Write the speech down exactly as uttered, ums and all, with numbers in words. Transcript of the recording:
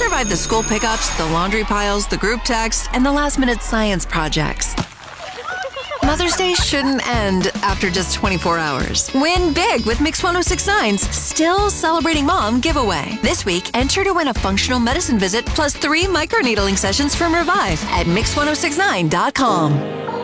survive the school pickups, the laundry piles, the group text, and the last-minute science projects. Mother's Day shouldn't end after just twenty-four hours. Win big with Mix one oh six point nine's Still Celebrating Mom giveaway. This week, enter to win a functional medicine visit plus three microneedling sessions from Revive at mix ten sixty-nine dot com.